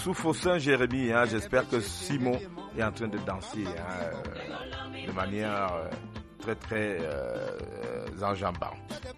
sous Fossin Jérémy, j'espère que Simon est en train de danser de manière très très enjambante.